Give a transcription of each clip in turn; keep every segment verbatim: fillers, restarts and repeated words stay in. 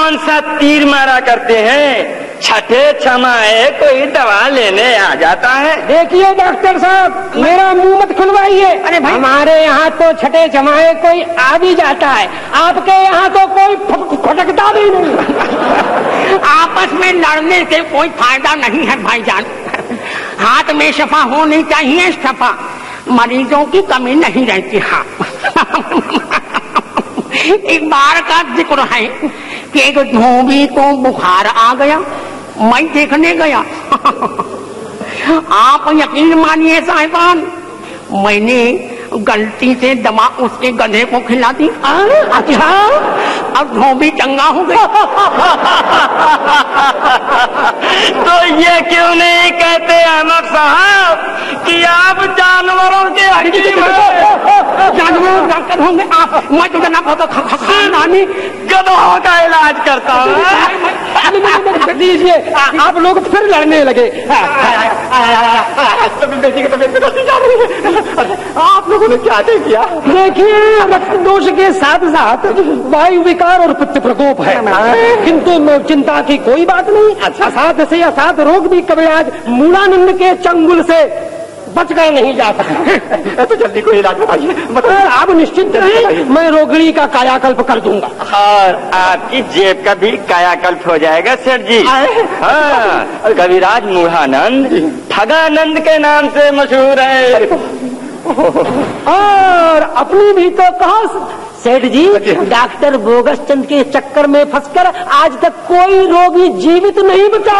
कौन सा तीर मारा करते हैं, छठे छमाए कोई दवा लेने आ जाता है। देखिए डॉक्टर साहब, मेरा मुंह मत खुलवाइए। अरे भाई, हमारे यहाँ तो छठे छमाए कोई आ भी जाता है, आपके यहाँ तो कोई फटकता भी नहीं। आपस में लड़ने से कोई फायदा नहीं है भाईजान, हाथ में शफा होनी चाहिए, शफा, मरीजों की कमी नहीं रहती। हाँ एक बार का जिक्र है कि एक धोबी को बुखार आ गया, मैं देखने गया। आप यकीन मानिए साहिबान, मैंने गलती से दवा उसके गधे को खिला दी। अच्छा, अब धोबी चंगा हो गया। तो ये क्यों नहीं कहते अहमद साहब कि आप जानवरों के हकीम हैं? जानवरों डॉक्टर होंगे आप, मैं तो जनाब हो तो खानदानी गधों का इलाज करता हूँ। दीजिए, आप लोग फिर लड़ने लगे। आप लोगों ने क्या किया? देखिए, रक्त दोष के साथ साथ वायु विकार और पित्त प्रकोप है, किंतु चिंता की कोई बात नहीं। अच्छा, असाध से असाध रोग भी कविराज मूलानंद के चंगुल से बच गए नहीं जा सकते। तो जल्दी कोई इलाज बताइए। आप निश्चिंत रहिए, मैं रोगिणी का कायाकल्प कर दूंगा। और आपकी जेब का भी कायाकल्प हो जाएगा सेठ जी। हाँ, कविराज मूढ़ानंद ठगानंद के नाम से मशहूर है। और अपनी भी तो कहा सेठ जी, डॉक्टर बोगस चंद के चक्कर में फंसकर आज तक कोई रोगी जीवित नहीं बचा।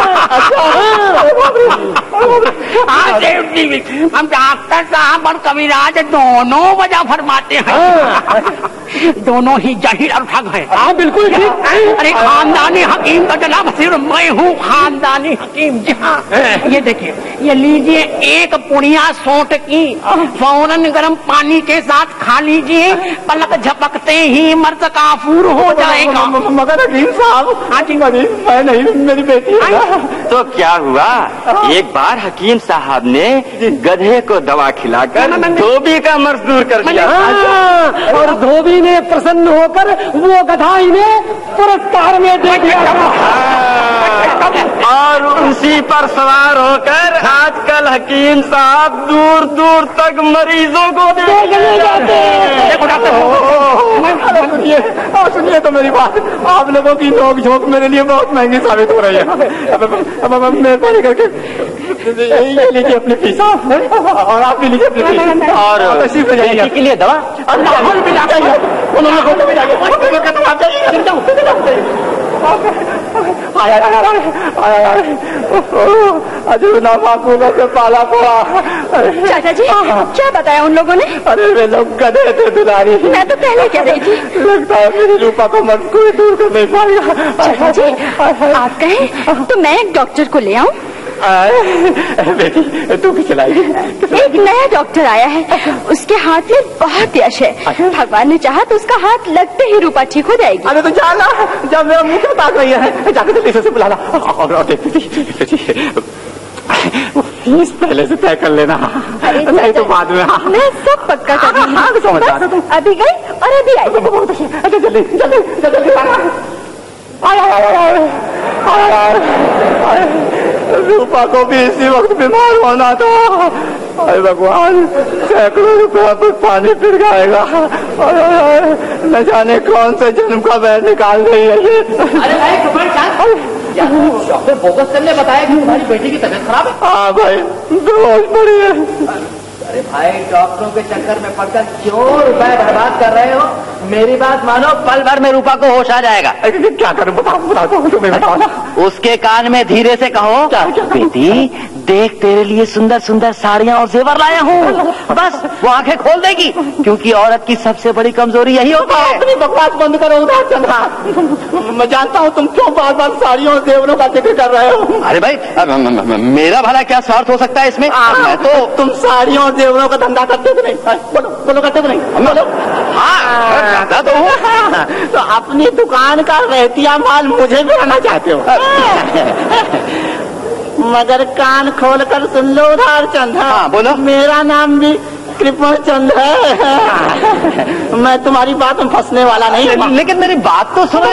हाँ सेठ जी, हम डॉक्टर साहब और कविराज दोनों वजह फरमाते हैं। दोनों ही जाहिर और ठग है। हाँ बिल्कुल ठीक। अरे खानदानी हकीम का जनाब सिर्फ मैं हूँ, खानदानी हकीम। जी हाँ, ये देखिए, ये लीजिए एक पुड़िया सोंठ की, फौरन गर्म पानी के साथ खा लीजिए, पलक झपकते ही मर्द काफूर हो जाएगा। मगर हकीम साहब, हाँ जी, मैं नहीं, मेरी बेटी है। तो क्या हुआ, एक बार हकीम साहब ने गधे को दवा खिलाकर धोबी का मर्ज दूर कर दिया। और धोबी ने प्रसन्न होकर वो गधा इन्हें पुरस्कार में दे दिया। और उसी पर सवार होकर आजकल हकीम साहब दूर दूर तक मरीजों को देखने जाते हैं। सुनिए, सुनिए तो मेरी बात, आप लोगों की नोक झोंक मेरे लिए बहुत महंगी साबित हो रही है। अब मेहरबानी करके ये लीजिए अपनी फीस, और आप भी लीजिए अपनी फीस, और तशरीफ ले जाइए के लिए दवा। से पाला पड़ा। चाचा जी, क्या बताया उन लोगों ने? अरे वे लोग गधे थे दुलारी। मैं तो पहले कह रही थी। लगता है मेरी रूपा को मर्ज कोई दूर कर नहीं पाएगा। चाचा जी, आप कहें तो मैं एक डॉक्टर को ले आऊं? बेटी तू भी चलाएगी? एक नया डॉक्टर आया है, उसके हाथ में बहुत यश है। भगवान ने चाहा तो उसका हाथ लगते ही रूपा ठीक हो जाएगी। अरे तो जाना, जब मेरा मुंह क्यों ताक रही है, जाकर जल्दी से बुला ला। और फीस पहले से तय कर लेना, नहीं तो बाद में। मैं सब पक्का कर दूंगी। अभी गई और अभी आई। अच्छा जल्दी जल्दी जल्दी रूपा को भी इसी वक्त बीमार होना था। अरे भगवान, सैकड़ों रुपया पर पानी फिर जाएगा, न जाने कौन से जन्म का बैर निकाल रही है ये। अरे भाई डॉक्टर बोगस चंद ने बताया कि तुम्हारी बेटी की तबीयत खराब है। हाँ भाई, बेहोश पड़ी है। अरे भाई, डॉक्टरों के चक्कर में पड़कर क्यों रुपए बर्बाद कर रहे हो? मेरी बात मानो, पल भर में रूपा को होश आ जाएगा। क्या करूं, बताओ बताओ, तुम्हें बताओ ना। उसके कान में धीरे से कहो, बेटी देख तेरे लिए सुंदर सुंदर साड़ियाँ और जेवर लाया हूँ। बस वो आंखें खोल देगी, क्योंकि औरत की सबसे बड़ी कमजोरी यही होती है। अपनी बकवास बंद करो उदार चंद्रा। मैं जानता हूँ तुम क्यों बार बार साड़ियों और जेवरों का जिक्र कर रहे हो। अरे भाई, मेरा भला क्या स्वार्थ हो सकता है इसमें? मैं तो तुम साड़ियों और जेवरों का धंधा करते हो नहीं? बोलो बोलो, करते हो नहीं? बोलो। हाँ, तो तो अपनी दुकान का रहतिया माल मुझे भी लाना चाहते हो? मगर कान खोल कर सुन लो उधार चंद। हाँ बोलो। मेरा नाम भी कृपण चंद है। मैं तुम्हारी बात में फंसने वाला नहीं। लेकिन मेरी बात तो सुनो।